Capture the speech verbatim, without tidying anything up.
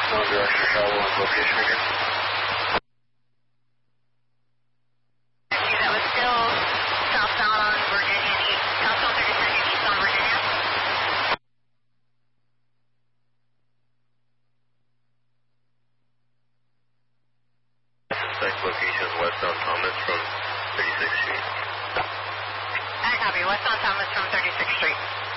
southbound direction travel and location again. That was still southbound on Virginia, east, southbound thirty-second, east on Virginia. Suspect location is west on Thomas from thirty-sixth Street. I copy, west on Thomas from thirty-sixth Street.